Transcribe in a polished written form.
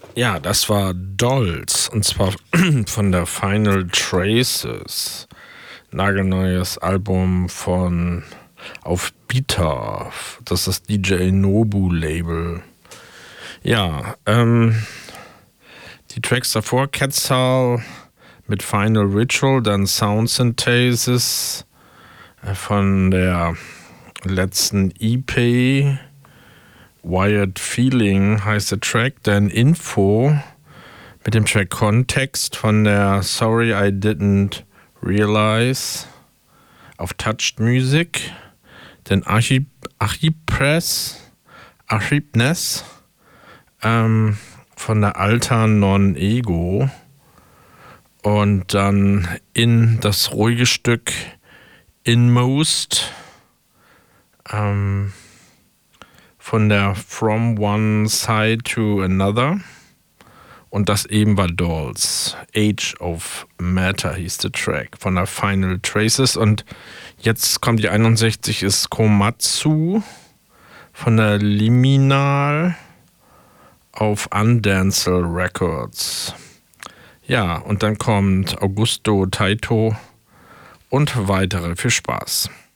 Ja, das war Dolls und zwar von der Final Traces. Nagelneues Album von auf Beta. Das ist DJ Nobu Label. Ja, die Tracks davor, Quetzal mit Final Ritual, dann Sound Synthesis von der letzten EP. Wired Feeling heißt der Track, dann Info mit dem Track Context von der Sorry I Didn't Realize auf Touched Music, dann Archipness von der Alta Non Ego und dann in das ruhige Stück Inmost von der From One Side to Another und das eben war Dolls. Age of Matter hieß der Track von der Final Traces und jetzt kommt die 61 ist Komatsu von der Liminal auf Undancel Records. Ja, und dann kommt Augusto Taito und weitere. Viel Spaß.